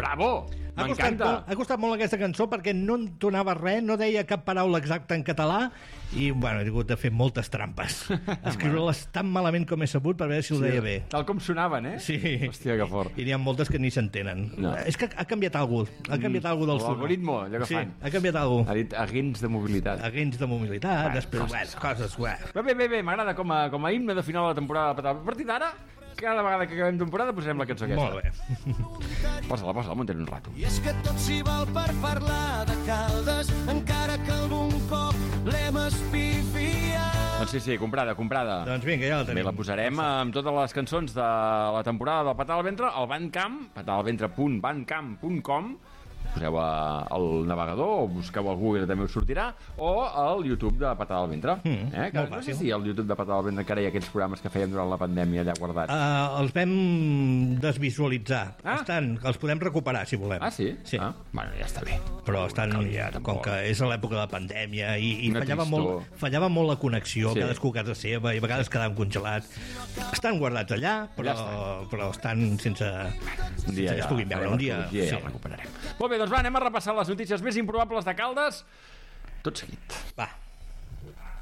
bravo! M'encanta! Ha costat molt aquesta cançó perquè no entonava res, no deia cap paraula exacta en català i, bueno, he hagut de fer moltes trampes. Escriure-les tan malament com he sabut per veure si ho deia bé. Tal com sonaven, Sí. Hòstia, que fort. I n'hi ha moltes que ni s'entenen. No. És que ha canviat alguna cosa. Ha canviat alguna cosa del L'algoritmo, allò que fan. ha canviat alguna cosa. Ha dit agents de mobilitat. Agents de mobilitat, després, coses. Bé, m'agrada com a himne de final de la temporada de Patal. A partir d'ara, cada vegada que acabem temporada posarem la cançó aquesta. Molt bé. Posa-la, muntem un rato. I és que tot s'hi val per parlar de Caldes, encara que algun cop l'hem espifiat. Doncs sí, comprada. Doncs vinga, ja la tenim. Bé, la posarem amb totes les cançons de la temporada del Patar al Ventre al Bandcamp, patalventre.bandcamp.com. Poseu al navegador o busqueu al Google, també us sortirà, o al YouTube de Patar al Ventre. molt No sé fàcil. si al YouTube de Patar al Ventre encara hi ha aquells programes que fèiem durant la pandèmia allà guardats. Els vam desvisualitzar. Els podem recuperar, si volem. Ah, sí? Sí. Bueno, ja està bé. Però estan, calia, com tampoc. que és a l'època de la pandèmia i Una fallava molt la connexió, Sí. cadascú a casa seva, i a vegades quedàvem congelats. Estan guardats allà, però estan sense que es puguin veure. Un dia ja el recuperarem. Molt bé, doncs anem a repassar les notícies més improbables de Caldes tot seguit. Va.